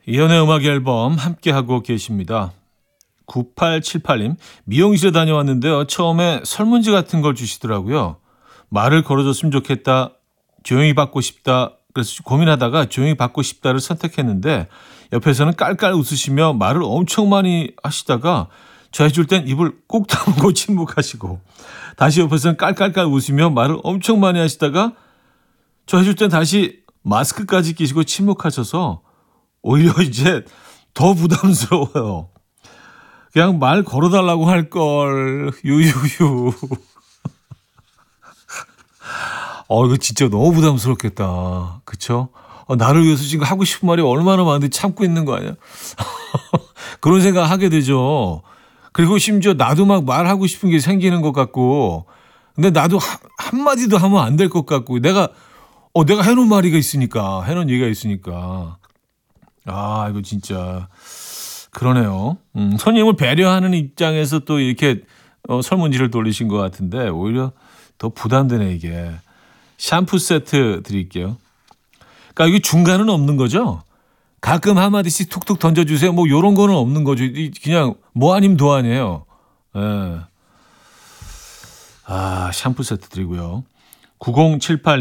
이연의 음악 앨범 함께하고 계십니다. 9878님, 미용실에 다녀왔는데요. 처음에 설문지 같은 걸 주시더라고요. 말을 걸어줬으면 좋겠다, 조용히 받고 싶다. 그래서 고민하다가 조용히 받고 싶다를 선택했는데 옆에서는 깔깔 웃으시며 말을 엄청 많이 하시다가 저 해줄 땐 입을 꼭 다물고 침묵하시고 다시 옆에서는 깔깔깔 웃으며 말을 엄청 많이 하시다가 저 해줄 땐 다시 마스크까지 끼시고 침묵하셔서 오히려 이제 더 부담스러워요. 그냥 말 걸어달라고 할 걸. 유유유. 이거 진짜 너무 부담스럽겠다. 그쵸? 나를 위해서 지금 하고 싶은 말이 얼마나 많은데 참고 있는 거 아니야? 그런 생각 하게 되죠. 그리고 심지어 나도 막 말하고 싶은 게 생기는 것 같고, 근데 나도 한마디도 하면 안 될 것 같고, 내가 해놓은 말이가 있으니까, 해놓은 얘기가 있으니까. 이거 진짜, 그러네요. 손님을 배려하는 입장에서 또 이렇게 설문지를 돌리신 것 같은데, 오히려 더 부담되네, 이게. 샴푸 세트 드릴게요. 그러니까 이게 중간은 없는 거죠? 가끔 한마디씩 툭툭 던져주세요. 뭐 요런 거는 없는 거죠. 그냥 뭐 아님 도 아니에요. 예. 샴푸 세트 드리고요. 9078님.